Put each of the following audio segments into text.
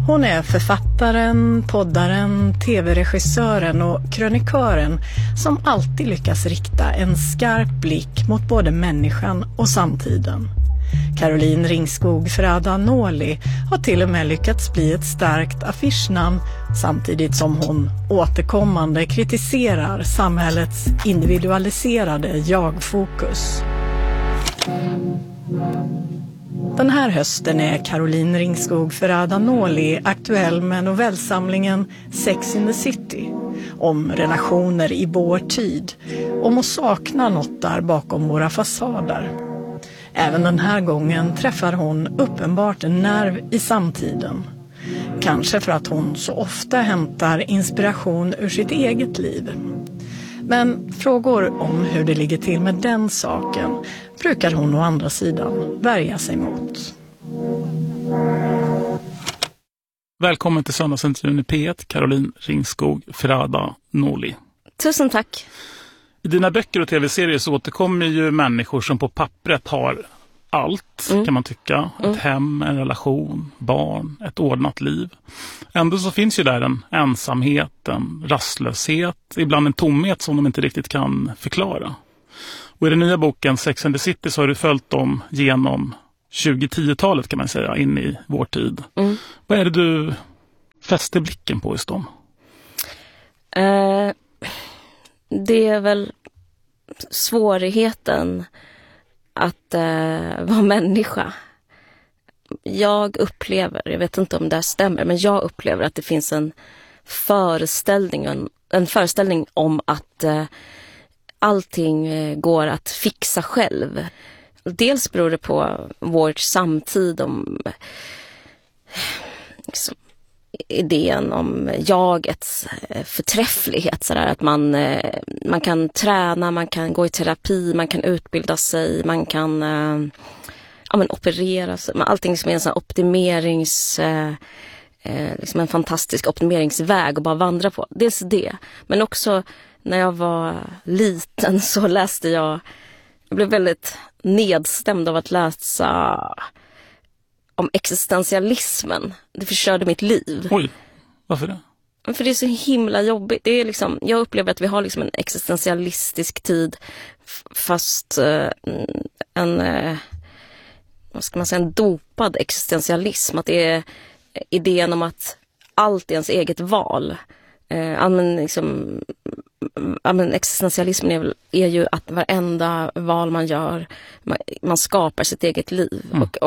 Hon är författaren, poddaren, tv-regissören och krönikören som alltid lyckas rikta en skarp blick mot både människan och samtiden. Caroline Ringskog Ferrada Noli har till och med lyckats bli ett starkt affischnamn samtidigt som hon återkommande kritiserar samhällets individualiserade jag-fokus. Den här hösten är Caroline Ringskog Ferrada Noli aktuell med novellsamlingen Sex in the City om relationer i vår tid, om att sakna något där bakom våra fasader. Även den här gången träffar hon uppenbart en nerv i samtiden. Kanske för att hon så ofta hämtar inspiration ur sitt eget liv. Men frågor om hur det ligger till med den saken brukar hon å andra sidan värja sig mot. Välkommen till söndagsintervjun i P1, Caroline Ringskog Ferrada Noli. Tusen tack. I dina böcker och tv-serier så återkommer ju människor som på pappret har allt, kan man tycka. Ett hem, en relation, barn, ett ordnat liv. Ändå så finns ju där en ensamhet, en rastlöshet, ibland en tomhet som de inte riktigt kan förklara. Och i den nya boken Sex and the City så har du följt dem genom 2010-talet kan man säga, in i vår tid. Vad är det du fäster blicken på just dem? Det är väl svårigheten att vara människa. Jag vet inte om det stämmer, men jag upplever att det finns en föreställning om att allting går att fixa själv. Dels beror det på vår samtid, om liksom, idén om jagets förträfflighet, sådär, att man kan träna, man kan gå i terapi, man kan utbilda sig, man kan operera sig, allting som är en sån liksom en fantastisk optimeringsväg och bara vandra på. Dels det, men också när jag var liten så läste jag blev väldigt nedstämd av att läsa om existentialismen. Det förstörde mitt liv. Oj, varför det? För det är så himla jobbigt. Det är liksom, jag upplever att vi har liksom en existentialistisk tid, fast en dopad existentialism. Att det är idén om att allt är ens eget val. Existentialismen är ju att varenda val man gör, man skapar sitt eget liv.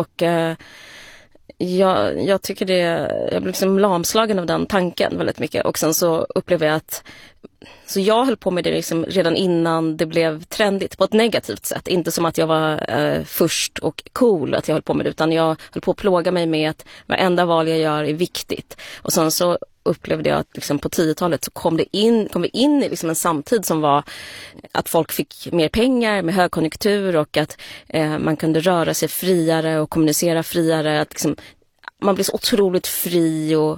Jag tycker jag blir liksom lamslagen av den tanken väldigt mycket. Och sen så upplever jag att jag höll på med det liksom redan innan det blev trendigt på ett negativt sätt. Inte som att jag var först och cool att jag höll på med det, utan jag höll på att plåga mig med att varenda val jag gör är viktigt. Och sen så upplevde jag att liksom på 10-talet så kom vi in i liksom en samtid som var att folk fick mer pengar med högkonjunktur, och att man kunde röra sig friare och kommunicera friare. Att liksom, man blev så otroligt fri och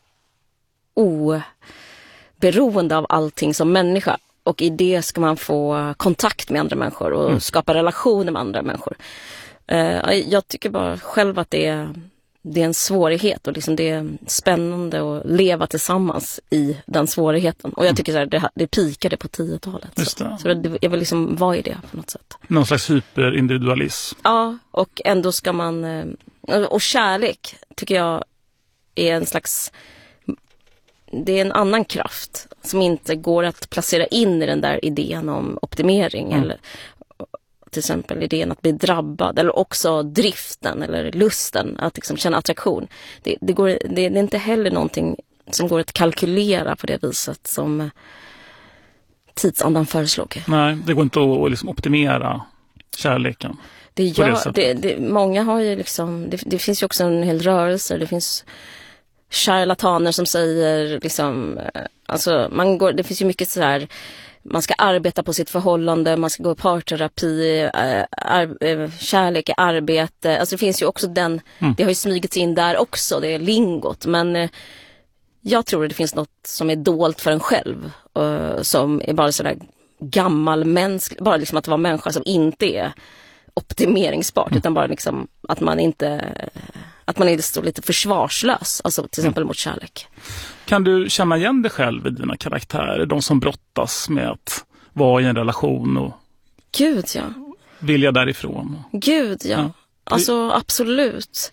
oberoende av allting som människa. Och i det ska man få kontakt med andra människor och skapa relationer med andra människor. Jag tycker bara själv att det är en svårighet, och liksom det är spännande att leva tillsammans i den svårigheten. Och jag tycker så här, det pikade på 10-talet. Så jag vill liksom vara i det på något sätt. Någon slags hyperindividualism. Ja, och ändå ska man... Och kärlek tycker jag är en slags... Det är en annan kraft som inte går att placera in i den där idén om optimering. Eller till exempel idén att bli drabbad, eller också driften eller lusten att liksom känna attraktion. Det är inte heller någonting som går att kalkylera på det viset som tidsandan föreslog. Nej, det går inte att liksom optimera kärleken. Många har ju liksom, det finns ju också en hel rörelse, det finns charlataner som säger liksom, alltså det finns ju mycket så här, man ska arbeta på sitt förhållande, man ska gå i parterapi, kärlek, arbete. Alltså det finns ju också det har ju smygits in där också, det är lingot. Men jag tror att det finns något som är dolt för en själv, som är bara sådär gammalmänskligt, bara liksom att vara människa som inte är optimeringsbart, utan bara liksom att man inte att man inte står lite försvarslös, alltså till exempel mot kärlek. Kan du känna igen dig själv i dina karaktärer? De som brottas med att vara i en relation och Gud, ja. vilja därifrån. Gud, ja. Alltså absolut.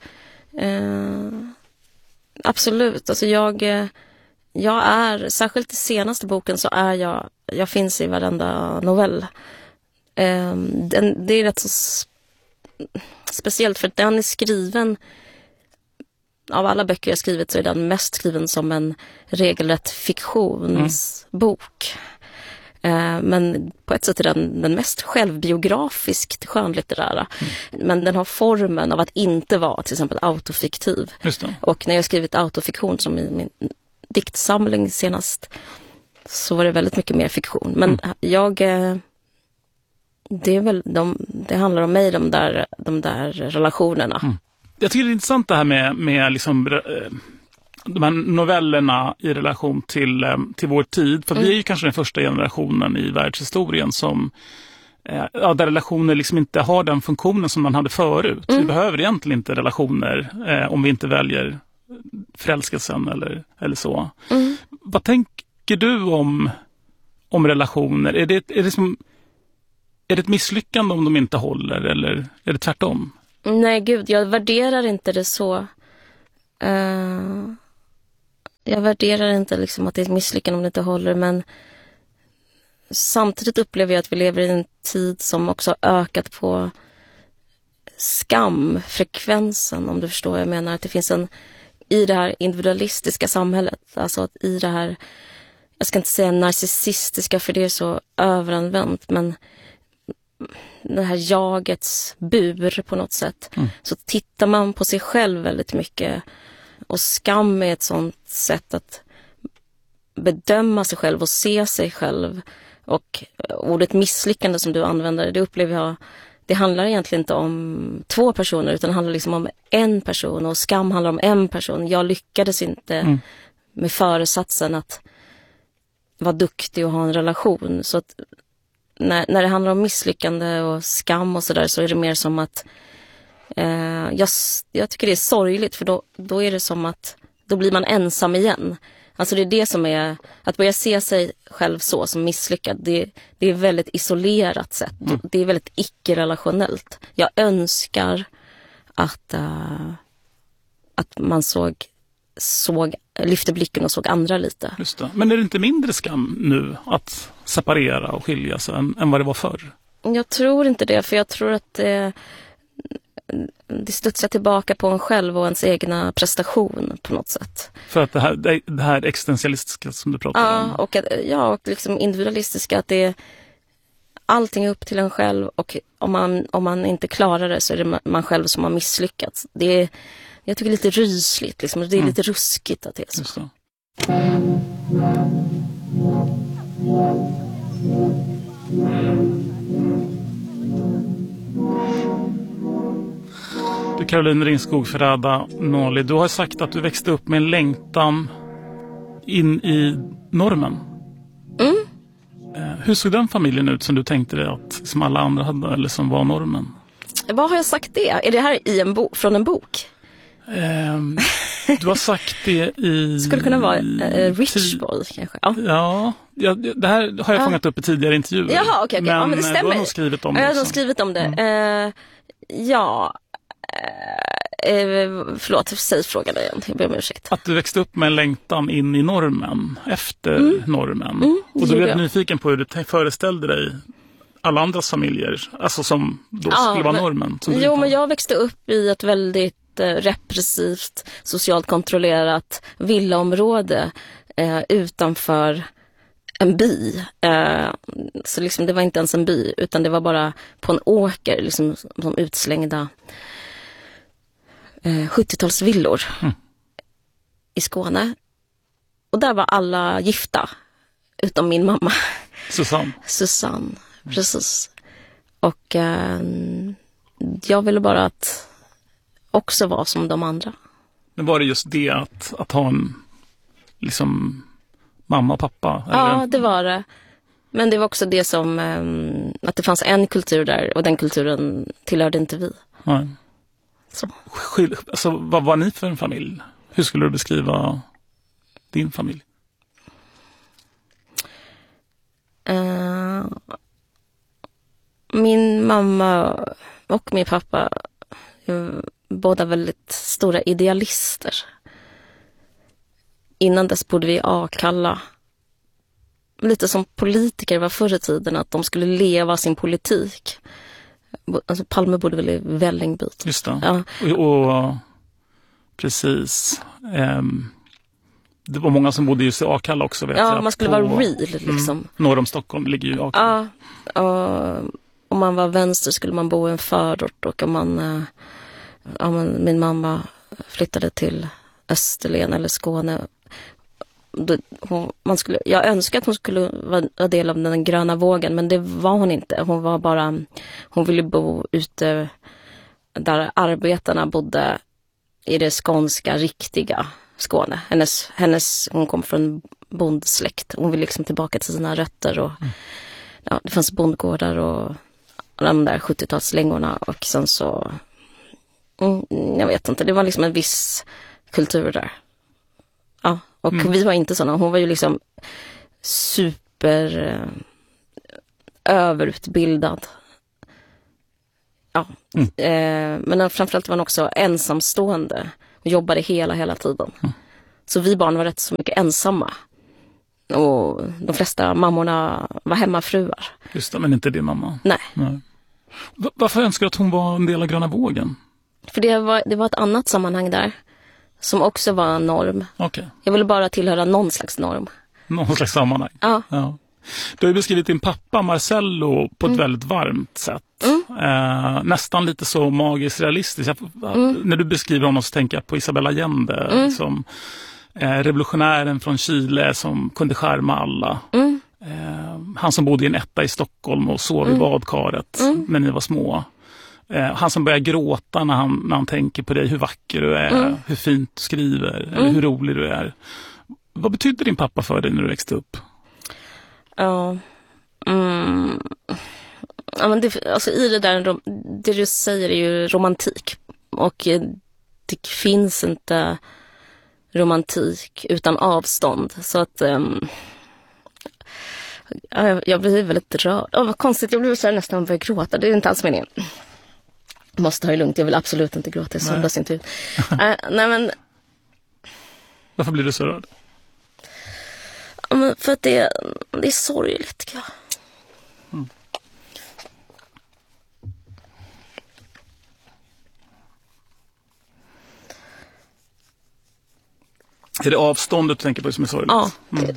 Absolut. Alltså jag är, särskilt i senaste boken så är jag finns i varenda novell. Det är rätt så speciellt för att den är skriven, av alla böcker jag skrivit så är den mest skriven som en regelrätt fiktionsbok. Men på ett sätt är den mest självbiografiskt skönlitterära. Men den har formen av att inte vara till exempel autofiktiv. Just det. Och när jag skrivit autofiktion som i min diktsamling senast så var det väldigt mycket mer fiktion. Men det är väl det handlar om mig, de där relationerna. Jag tycker det är intressant det här med liksom de här novellerna i relation till vår tid. För vi är ju kanske den första generationen i världshistorien som där relationer liksom inte har den funktionen som man hade förut. Vi behöver egentligen inte relationer om vi inte väljer förälskelsen eller så. Vad tänker du om relationer? Är det ett misslyckande om de inte håller, eller är det tvärtom? Nej, gud, jag värderar inte det så. Jag värderar inte liksom att det är ett misslyckande om det inte håller, men samtidigt upplever jag att vi lever i en tid som också har ökat på skamfrekvensen, om du förstår vad jag menar. Att det finns i det här individualistiska samhället, alltså att i det här, jag ska inte säga narcissistiska för det är så överanvänt, men det här jagets bur på något sätt. Så tittar man på sig själv väldigt mycket, och skam är ett sånt sätt att bedöma sig själv och se sig själv. Och ordet misslyckande som du använder, det upplever jag, det handlar egentligen inte om två personer utan det handlar liksom om en person, och skam handlar om en person. Jag lyckades inte med föresatsen att vara duktig och ha en relation. Så att när det handlar om misslyckande och skam och sådär, så är det mer som att jag tycker det är sorgligt, för då är det som att då blir man ensam igen. Alltså det är det som är, att börja se sig själv så som misslyckad, det är väldigt isolerat sätt. Det är väldigt icke-relationellt. Jag önskar att man lyfte blicken och såg andra lite. Just det. Men är det inte mindre skam nu att separera och skilja sig än vad det var förr? Jag tror inte det, för jag tror att det studsar tillbaka på en själv och ens egna prestation på något sätt. För att det här existentialistiska som du pratar om? Och liksom individualistiska, att allting är upp till en själv, och om man inte klarar det så är det man själv som har misslyckats. Jag tycker det är lite rysligt, liksom. Det är lite ruskigt att det är så. Just det. Du, Caroline Ringskog Ferrada Noli, du har sagt att du växte upp med en längtan in i normen. Hur såg den familjen ut som du tänkte dig att som alla andra hade, eller som var normen? Vad har jag sagt det? Är det här från en bok? Du har sagt det i... Skulle kunna vara Rich Boy kanske. Ja, det här har jag fångat upp i tidigare intervjuer. Jaha, okej. Men det stämmer. Du har nog skrivit om det. Jag har nog skrivit om det. Förlåt, säg frågan igen. Jag ber om ursäkt. Att du växte upp med en längtan in i normen, efter normen. Och du blev nyfiken på hur du föreställde dig alla andras familjer, alltså som då skulle vara normen. Men jag växte upp i ett väldigt repressivt, socialt kontrollerat villaområde utanför en by. Så liksom det var inte ens en by, utan det var bara på en åker, liksom de utslängda 70-talsvillor i Skåne. Och där var alla gifta, utom min mamma. Susanne, precis. Och jag ville bara att också vara som de andra. Men var det just det att ha en liksom mamma och pappa? Eller? Ja, det var det. Men det var också det som att det fanns en kultur där, och den kulturen tillhörde inte vi. Nej. Så. Alltså, vad var ni för en familj? Hur skulle du beskriva din familj? Min mamma och min pappa är båda väldigt stora idealister. Innan dess bodde vi i Akalla. Lite som politiker var förr i tiden, att de skulle leva sin politik. Alltså Palme bodde väl i Vällingby. Just det. Ja. Och precis. Det var många som bodde just i Akalla också, vet jag. Ja, man skulle vara real liksom. Norr om Stockholm ligger ju Akalla. Ja, om man var vänster skulle man bo i en förort, och om min mamma flyttade till Österlen eller Skåne. Jag önskar att hon skulle vara del av den gröna vågen, men det var hon inte. Hon ville bo ute där arbetarna bodde, i det skånska riktiga Skåne. Hon kom från bondsläkt. Hon ville liksom tillbaka till sina rötter, och det fanns bondgårdar och de där 70-talslängorna, och sen så jag vet inte, det var liksom en viss kultur där. Ja, och vi var inte sådana. Hon var ju liksom super överutbildad. Ja. Men framförallt var hon också ensamstående och jobbade hela tiden. Så vi barn var rätt så mycket ensamma. Och de flesta mammorna var hemmafruar. Just det, men inte din mamma. Nej. Varför önskar du att hon var en del av gröna vågen? För det var ett annat sammanhang där som också var en norm. Okay. Jag ville bara tillhöra någon slags norm. Någon slags sammanhang? Ja. Du har ju beskrivit din pappa Marcello på ett väldigt varmt sätt. Nästan lite så magiskt realistiskt. När du beskriver honom så tänker jag på Isabella Allende. Som revolutionären från Chile som kunde skärma alla. Han som bodde i en etta i Stockholm och sov i badkaret när ni var små. Han som börjar gråta när han tänker på dig, hur vacker du är, hur fint du skriver, eller hur rolig du är. Vad betydde din pappa för dig när du växte upp? Ja, men alltså i det där, det du säger är ju romantik. Och det finns inte romantik utan avstånd. Så att jag blir väldigt rörd. Vad konstigt, jag blir så här nästan börjar gråta. Det är inte alls meningen. Jag måste ha det lugnt, jag vill absolut inte gråta. Jag söndas inte ut. Nej, men... Varför blir du så rörd? Men för att det är sorgligt, tycker jag. Är det avståndet du tänker på som är sorgligt? Ja,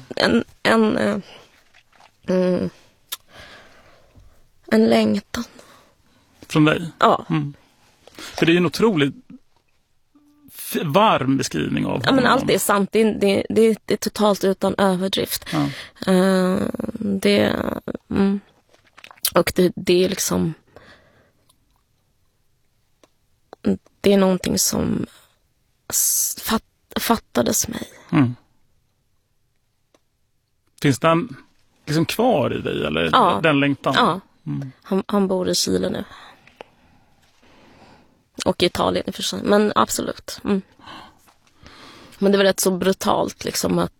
en längtan. Från dig? Ja. För det är ju en otroligt varm beskrivning av honom. Ja, men allt är sant. Det är totalt utan överdrift. Ja. Och det är liksom... Det är någonting som fattades mig. Finns den liksom kvar i dig, eller den längtan? Ja. Han bor i Chile nu. Och i Italien i och för sig. Men absolut. Men det var rätt så brutalt liksom att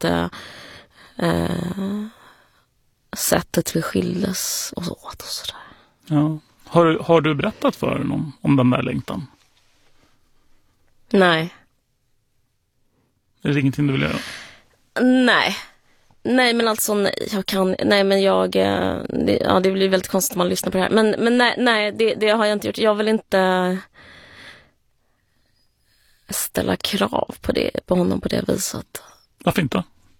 sättet vi skildes och så åt och sådär. Ja. Har du berättat för honom om den där längtan? Nej. Är det ingenting du vill göra? Nej, men alltså det blir väldigt konstigt om man lyssnar på det här. Men nej, det har jag inte gjort. Jag vill inte ställa krav på honom på det viset. Varför inte?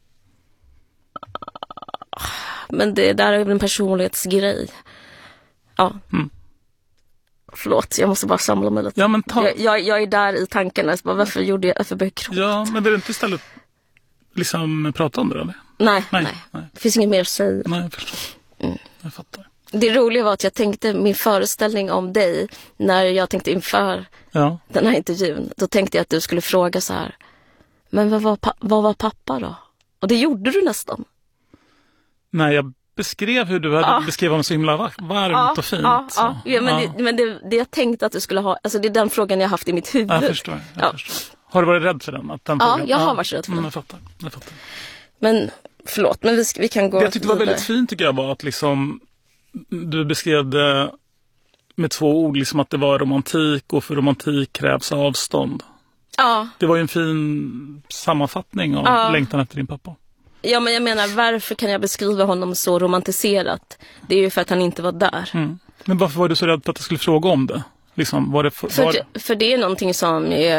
Men det där är en personlighetsgrej. Ja. Förlåt, jag måste bara samla mig lite. Ja, men jag är där i tanken. Varför började jag gråta? Ja, men vill du inte istället liksom prata om det, eller? Nej. Det finns inget mer att säga. Nej, jag förstår. Jag fattar. Det roliga var att jag tänkte min föreställning om dig när jag tänkte inför den här intervjun. Då tänkte jag att du skulle fråga så här: men vad var pappa då? Och det gjorde du nästan. Nej, jag beskrev hur du hade beskrivit honom så himla varmt och fint. Men det jag tänkte att du skulle ha, alltså det är den frågan jag haft i mitt huvud. Jag förstår. Har du varit rädd för den? Jag har varit rädd för den. Jag fattar. Men förlåt, men vi kan gå. Det jag tyckte var väldigt fint tycker jag var att liksom du beskrev det med 2 ord, liksom att det var romantik och för romantik krävs avstånd. Ja. Det var ju en fin sammanfattning av längtan efter din pappa. Ja, men jag menar, varför kan jag beskriva honom så romantiserat? Det är ju för att han inte var där. Men varför var du så rädd för att jag skulle fråga om det? Liksom, för det är någonting som är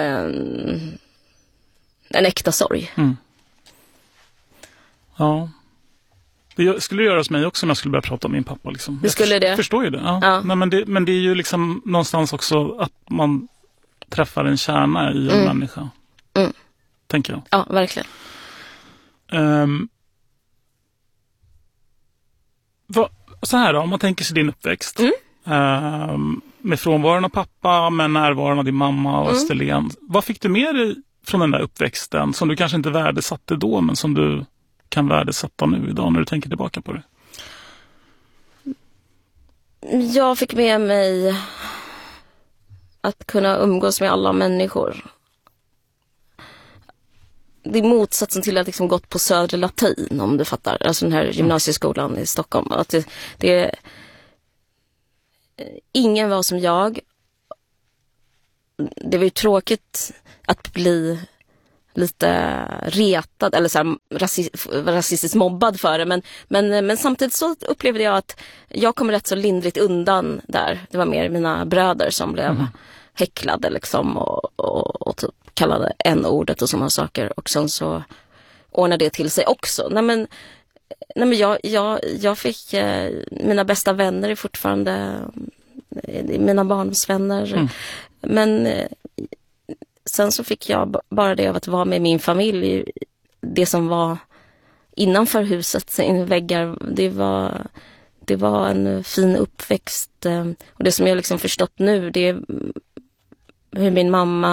en äkta sorg. Ja. Det skulle göra hos mig också om jag skulle börja prata om min pappa. Liksom. Det skulle det? Förstår ju det. Ja. Nej, men det är ju liksom någonstans också att man träffar en kärna i en människa. Tänker jag. Ja, verkligen. Så här då, om man tänker sig din uppväxt. Med frånvaron av pappa, med närvaron av din mamma och Österlen. Vad fick du med dig från den där uppväxten som du kanske inte värdesatte då, men som du kan värdesätta nu idag när du tänker tillbaka på det? Jag fick med mig att kunna umgås med alla människor. Det är motsatsen till att liksom gått på Södra Latin, om du fattar. Alltså den här gymnasieskolan i Stockholm. Att det ingen var som jag. Det var ju tråkigt att bli lite retad eller så här rasistiskt mobbad för det. Men samtidigt så upplevde jag att jag kom rätt så lindrigt undan där. Det var mer mina bröder som blev häcklade liksom och typ kallade n-ordet och sådana saker. Och sen så ordnade det till sig också. Nej men jag fick mina bästa vänner är fortfarande mina barndomsvänner. Men sen så fick jag bara det av att vara med min familj. Det som var innanför huset, väggar, det var en fin uppväxt. Och det som jag liksom förstått nu, det är hur min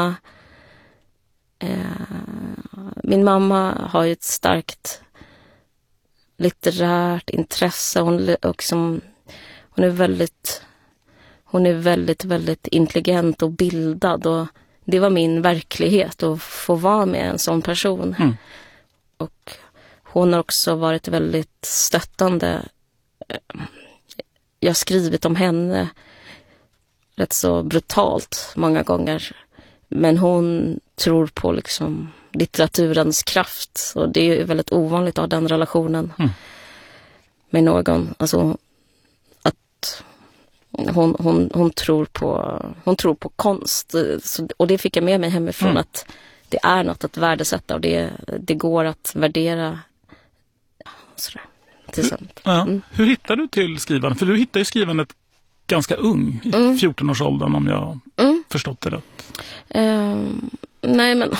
mamma har ju ett starkt litterärt intresse. Hon är väldigt, väldigt intelligent och bildad, och det var min verklighet att få vara med en sån person. Och hon har också varit väldigt stöttande. Jag har skrivit om henne rätt så brutalt många gånger, men hon tror på liksom litteraturens kraft, och det är väldigt ovanligt av den relationen med någon. Alltså att hon tror på konst, och det fick jag med mig hemifrån, att det är något att värdesätta, och det går att värdera sådär, till exempel. Hur hittade du till skrivandet? För du hittade ju skrivandet ganska ung, i 14-årsåldern, om jag förstått det rätt. Nej, men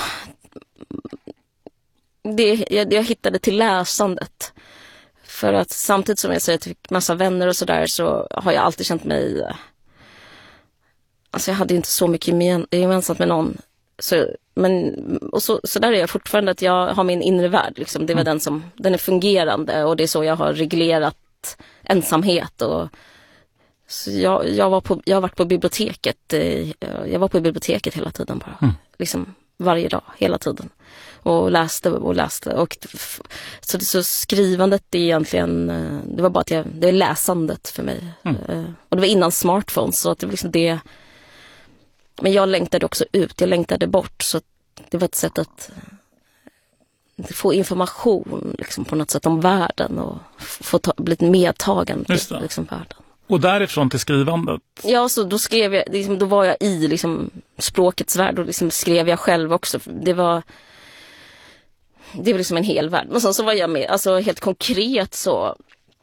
jag hittade till läsandet. För att samtidigt som jag säger att jag fick massa vänner och sådär, så har jag alltid känt mig... Alltså jag hade inte så mycket gemensamt med någon. Så där är jag fortfarande, att jag har min inre värld. Liksom. Det var den är fungerande, och det är så jag har reglerat ensamhet. Och, så jag har varit på biblioteket. Jag var på biblioteket hela tiden bara. Liksom varje dag, hela tiden. Och läste. Och så skrivandet är egentligen, det var bara att det är läsandet för mig. Och det var innan smartphones, så att det var liksom det. Men jag längtade också ut, jag längtade bort, så det var ett sätt att få information liksom, på något sätt om världen, och få bli medtagen till liksom, världen. Och därifrån till skrivandet? Ja, så då skrev jag, liksom, då var jag i liksom, språkets värld, och liksom skrev jag själv också. Det var liksom en hel värld. Men sen så var jag med, alltså helt konkret så...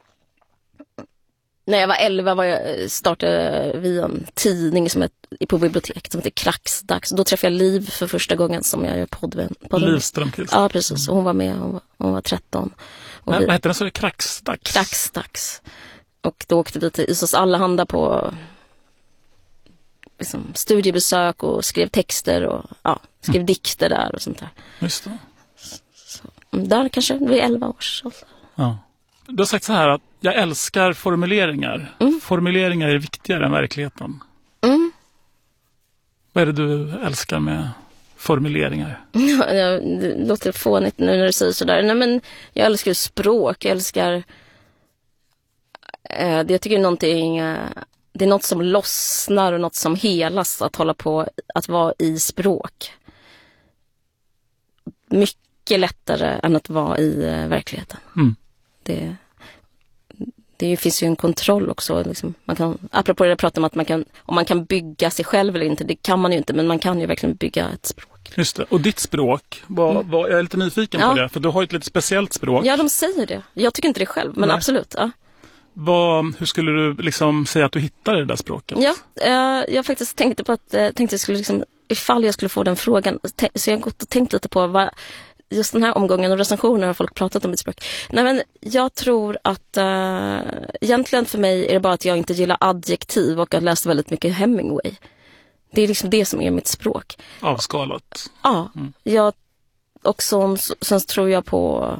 När jag var 11 startade vi en tidning på biblioteket som heter Kraxdags. Då träffade jag Liv för första gången, som jag gör podden. Liv Strömqvist. Ja, precis. Hon var med, hon var 13. Vad heter den så? Kraxdags? Kraxdags. Och då åkte vi till Ysås Allehanda på liksom, studiebesök och skrev texter och skrev dikter där och sånt där. Just det. Så, där kanske vid 11 års ålder. Ja. Du har sagt så här att Jag älskar formuleringar. Formuleringar är viktigare än verkligheten. Vad är det du älskar med formuleringar? Ja, det låter fånigt nu när du säger sådär. Nej, men jag älskar språk. Jag älskar... jag tycker det är något som lossnar och något som helas att hålla på att vara i språk. Mycket lättare än att vara i verkligheten. Det finns ju en kontroll också. Liksom. Apropå det jag pratade om att om man kan bygga sig själv eller inte, det kan man ju inte, men man kan ju verkligen bygga ett språk. Just det. Och ditt språk, jag är lite nyfiken på det, för du har ju ett lite speciellt språk. Ja, de säger det. Jag tycker inte det själv, men absolut. Ja. Hur skulle du liksom säga att du hittade det där språket? Ja, jag faktiskt tänkte på att jag skulle liksom, ifall jag skulle få den frågan, så jag har gått och tänkt lite på vad just den här omgången och recensioner har folk pratat om mitt språk. Nej, men jag tror att egentligen för mig är det bara att jag inte gillar adjektiv och jag läste väldigt mycket Hemingway. Det är liksom det som är mitt språk. Avskalat. Ja, och sen tror jag på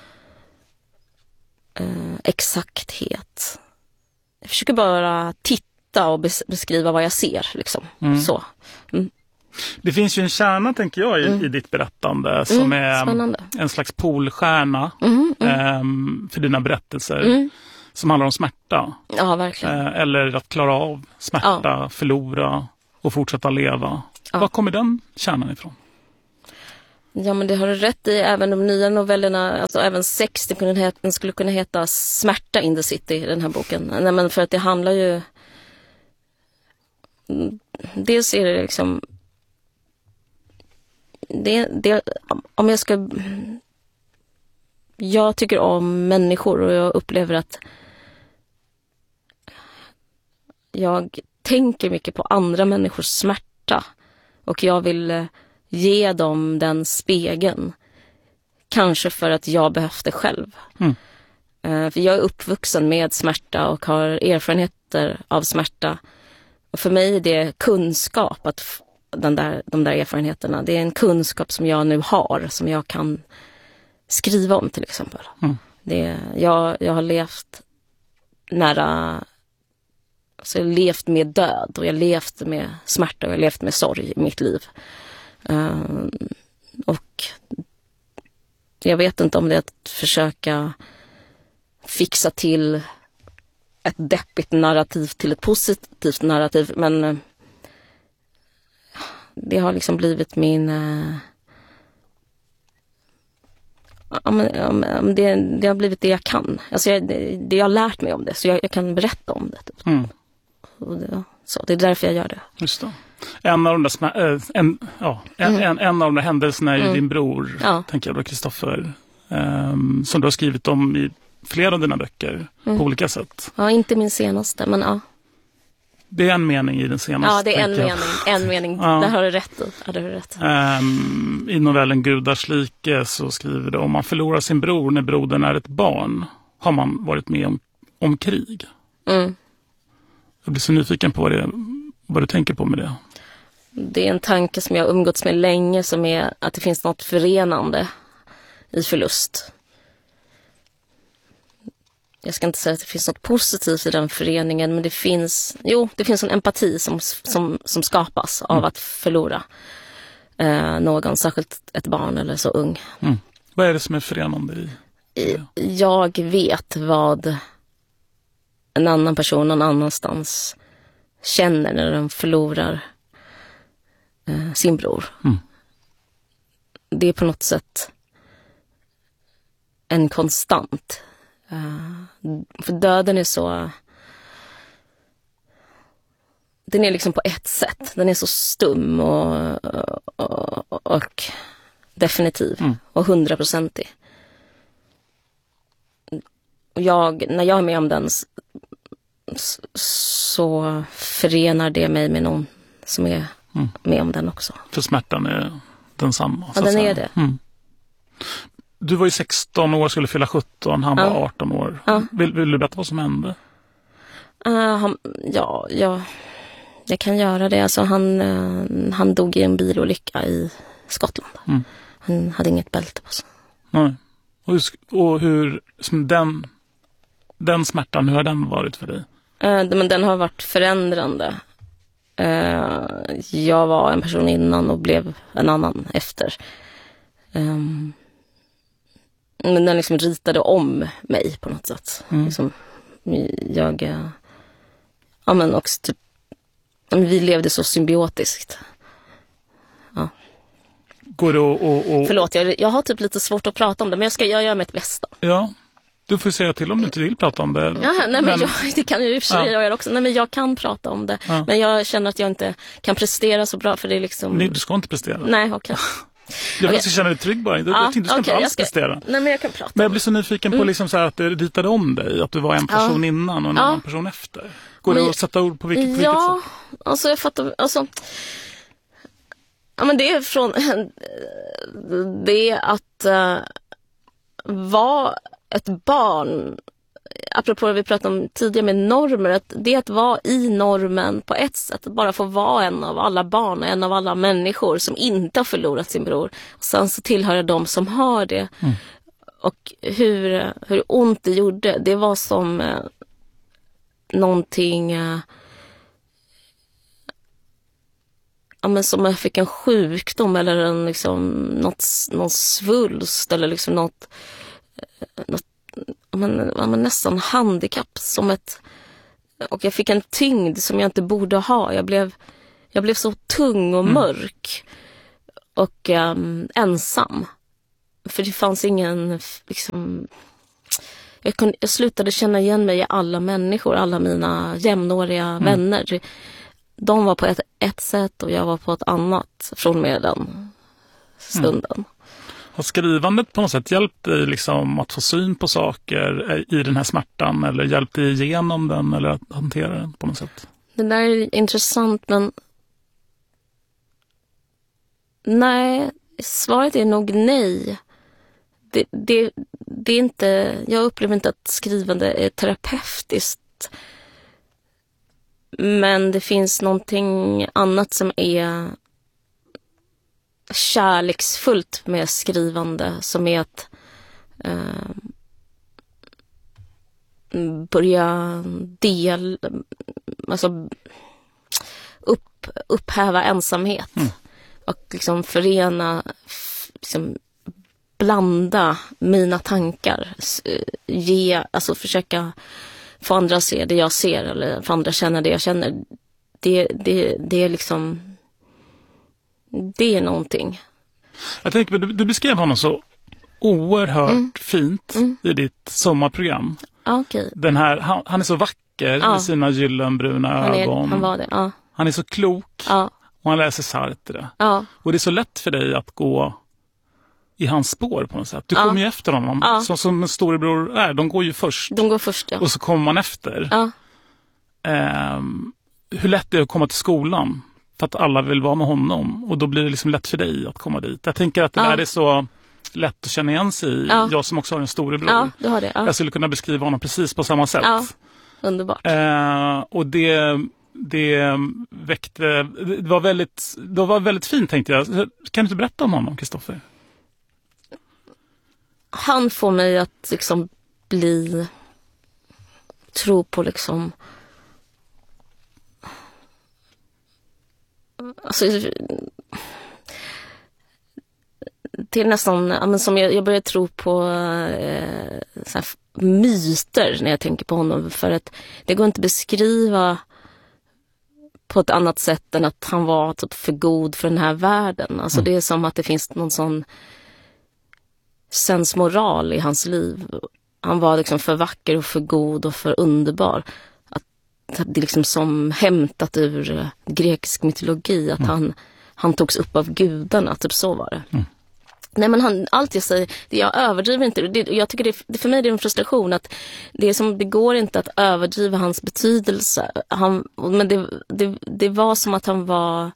exakthet. Jag försöker bara titta och beskriva vad jag ser. Liksom. Så. Det finns ju en kärna, tänker jag, i ditt berättande som är spännande. En slags polstjärna för dina berättelser som handlar om smärta. Ja, verkligen. Eller att klara av smärta, förlora och fortsätta leva. Ja. Var kommer den kärnan ifrån? Ja, men det har du rätt i. Även de nya novellerna, alltså även 6, den skulle kunna heta Smärta in the City, den här boken. Nej, men för att det handlar ju... Dels är det liksom... Om jag ska... Jag tycker om människor och jag upplever att jag tänker mycket på andra människors smärta och jag vill ge dem den spegeln. Kanske för att jag behövt det själv. För jag är uppvuxen med smärta och har erfarenheter av smärta. Och för mig är det kunskap, att de där erfarenheterna. Det är en kunskap som jag nu har, som jag kan skriva om till exempel. Jag har levt nära, alltså jag har levt med död och jag har levt med smärta och jag har levt med sorg i mitt liv. Och jag vet inte om det är att försöka fixa till ett deppigt narrativ till ett positivt narrativ, men det har liksom blivit min... det har blivit det jag kan. Alltså jag har lärt mig om det, så jag kan berätta om det. Typ. Och det är därför jag gör det. Just det. En av de där händelserna är ju din bror, tänker jag då, Kristoffer, som du har skrivit om i flera av dina böcker på olika sätt. Ja, inte min senaste, men ja. Det är en mening i den senaste. Ja, det är en mening. Ja. Där har du rätt. I novellen Gudars like så skriver du: om man förlorar sin bror när brodern är ett barn har man varit med om krig. Jag blir så nyfiken på vad du tänker på med det. Det är en tanke som jag har umgåtts med länge, som är att det finns något förenande i förlust. Jag ska inte säga att det finns något positivt i den föreningen, men det finns en empati som skapas av att förlora någon, särskilt ett barn eller så ung. Vad är det som är förenande i det? Jag vet vad en annan person någon annanstans känner när de förlorar sin bror. Det är på något sätt en konstant. För döden är så... Den är liksom på ett sätt. Den är så stum och definitiv. Och 100%ig. När jag är med om den så förenar det mig med någon som är med om den också. För smärtan är densamma. Ja, den är det. Du var ju 16 år, skulle fylla 17, han var 18 år. Vill du berätta vad som hände? Jag kan göra det. Alltså, han dog i en bilolycka i Skottland. Han hade inget bälte på sig. Nej. Och hur som den Den smärtan, hur har den varit för dig? Men den har varit förändrande. Jag var en person innan och blev en annan efter. Men den liksom ritade om mig på något sätt. Liksom, men också typ, vi levde så symbiotiskt. Ja. Går det och... Förlåt, jag har typ lite svårt att prata om det, men jag gör mitt bästa. Ja, du får säga till om du inte vill prata om det. Ja, nej, men det kan ju i och för sig göra också. Nej, men jag kan prata om det. Ja. Men jag känner att jag inte kan prestera så bra, för det är liksom... Nej, du ska inte prestera. Nej, okej. Jag vill känna dig trygg bara. Jag tänkte du ska inte alls prestera. Nej, men jag kan prata. Men jag blir så nyfiken på liksom så här att det ritade om dig. Att du var en person innan och en annan person efter. Går det att sätta ord på vilket sätt? Alltså jag fattar... Alltså, ja, men det är från... Det är att vara ett barn... Apropå det vi pratade om tidigare med normer, att det är att vara i normen på ett sätt, att bara få vara en av alla barn, en av alla människor som inte har förlorat sin bror. Och sen så tillhör de som har det. Och hur ont det gjorde, det var som någonting, men som jag fick en sjukdom eller en liksom någon svulst eller liksom något nästan handikapp och jag fick en tyngd som jag inte borde ha. Jag blev så tung och mörk och ensam. För det fanns ingen liksom, jag slutade känna igen mig i alla människor, alla mina jämnåriga vänner. De var på ett sätt och jag var på ett annat från med den stunden. Har skrivandet på något sätt hjälpt dig liksom att få syn på saker i den här smärtan, eller hjälpt dig igenom den eller att hantera den på något sätt? Det där är intressant, men nej, svaret är nog nej. Det är inte, jag upplever inte att skrivande är terapeutiskt. Men det finns någonting annat som är kärleksfullt med skrivande, som är att börja upphäva ensamhet och liksom förena, liksom blanda mina tankar, försöka få andra se det jag ser eller få andra känna det jag känner. Det är liksom, det är någonting. Jag tänker, du beskrev honom så oerhört fint i ditt sommarprogram. Okay. Den här, han är så vacker med sina gyllenbruna ögon. Han var det, ja. Han är så klok och han läser Sartre. Ja. Och det är så lätt för dig att gå i hans spår på något sätt. Du kommer ju efter honom. Som en storebror är, de går ju först. De går först, ja. Och så kommer man efter. Ja. Hur lätt är det att komma till skolan? För att alla vill vara med honom. Och då blir det liksom lätt för dig att komma dit. Jag tänker att det där är så lätt att känna igen sig i. Ja. Jag som också har en storebror. Ja, du har det. Ja. Jag skulle kunna beskriva honom precis på samma sätt. Ja, underbart. Och det väckte... Det var väldigt fint, tänkte jag. Kan du inte berätta om honom, Kristoffer? Han får mig att liksom tro på liksom... Alltså, det är nästan som jag börjar tro på så här myter när jag tänker på honom, för att det går inte att beskriva på ett annat sätt än att han var typ för god för den här världen. Alltså det är som att det finns någon sån sensmoral i hans liv. Han var liksom för vacker och för god och för underbar. Det är liksom som hämtat ur grekisk mytologi, att han togs upp av gudarna, typ så var det. Nej, men allt jag säger, jag överdriver inte. Jag tycker det för mig är det en frustration att det går inte att överdriva hans betydelse. Men det var som att han var...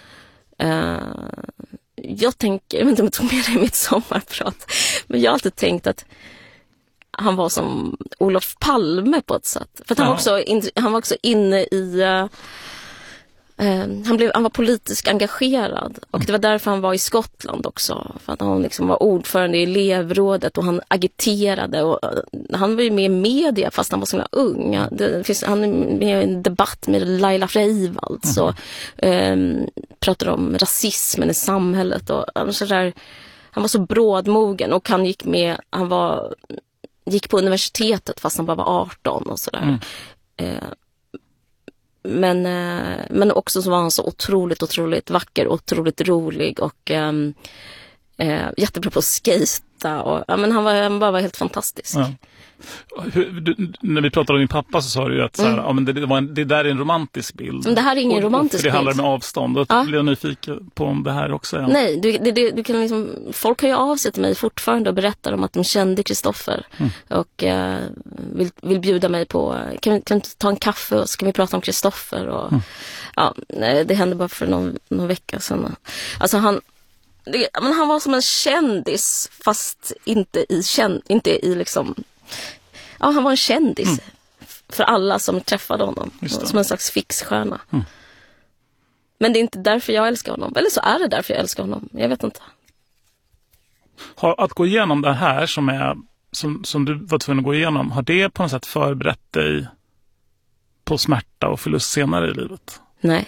jag vet inte om jag tog med det i mitt sommarprat, men jag har alltid tänkt att han var som Olof Palme på ett sätt. För att han var också inne i... Han var politiskt engagerad och det var därför han var i Skottland också. För att han liksom var ordförande i elevrådet och han agiterade. Och han var ju med i media fast han var så ung. Han är med i en debatt med Laila Freivalds och pratade om rasismen i samhället. Och han var så brådmogen och han gick på universitetet fast han bara var 18 och sådär. Men också så var han så otroligt vacker, otroligt rolig och jättebra på att skejta och men han var helt fantastisk. Ja. När vi pratade om din pappa så sa du ju att så här, men det där är en romantisk bild. Men det här är ingen romantisk bild. Det handlar med avstånd. Och blir jag nyfiken på om det här också är. Nej, du kan liksom, folk har ju av sig till mig fortfarande och berättar om att de kände Kristoffer och vill bjuda mig på, kan vi ta en kaffe och så kan vi prata om Kristoffer och det hände bara för någon vecka sedan. Alltså han var som en kändis fast inte i liksom. Ja, han var en kändis för alla som träffade honom. Som en slags fixstjärna. Men det är inte därför jag älskar honom. Eller så är det därför jag älskar honom. Jag vet inte. Att gå igenom det här som du var tvungen att gå igenom, har det på något sätt förberett dig på smärta och förlust senare i livet? Nej.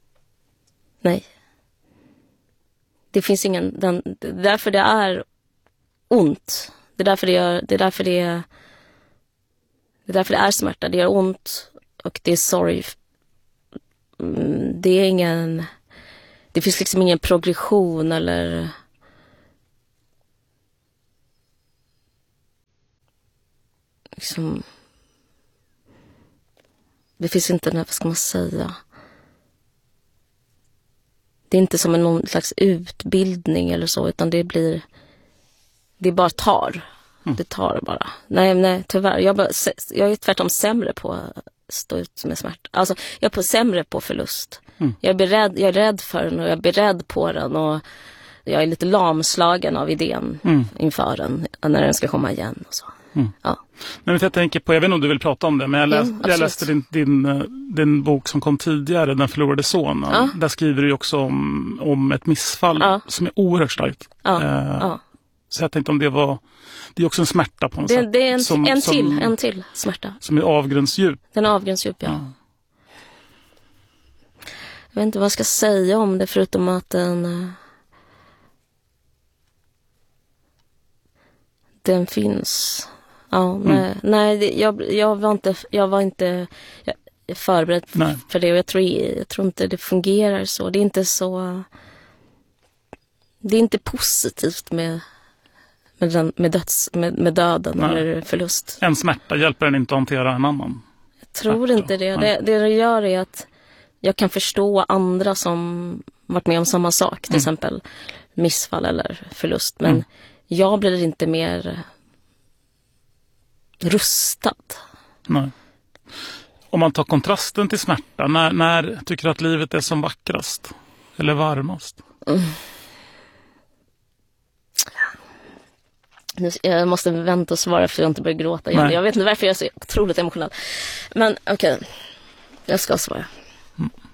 Det finns ingen... Det är därför det är ont. Det är därför det är smärta. Det gör ont och det är sorg. Det finns liksom ingen progression eller liksom, det finns inte, vad ska man säga? Det är inte som någon slags utbildning eller så, utan det bara tar. Det tar bara. Nej, tyvärr. Jag är tvärtom sämre på att stå ut med smärta. Alltså, jag är sämre på förlust. Jag är rädd för den och jag är beredd på den och jag är lite lamslagen av idén inför den när den ska komma igen och så. Ja. Men jag tänker på, jag vet inte om du vill prata om det, men jag läste din bok som kom tidigare, Den förlorade sonen. Ja. Där skriver du också om ett missfall som är oerhört starkt. Så jag tänkte om det är också en smärta på något sätt. Det är en till smärta. Som är avgrundsdjup. Den är avgrundsdjup, ja. Jag vet inte vad jag ska säga om det förutom att den finns. Ja, nej, jag var inte förberedd för det och jag tror inte det fungerar så. Det är inte så. Det är inte positivt med döden eller förlust. En smärta hjälper den inte att hantera en annan. Jag tror inte det. Det gör är att jag kan förstå andra som varit med om samma sak, till exempel missfall eller förlust, men jag blir inte mer rustad. Nej. Om man tar kontrasten till smärta, när tycker du att livet är som vackrast eller varmast? Jag måste vänta och svara för jag inte börjar gråta igen. Jag vet inte varför jag är så otroligt emotionell. Men okej, jag ska svara.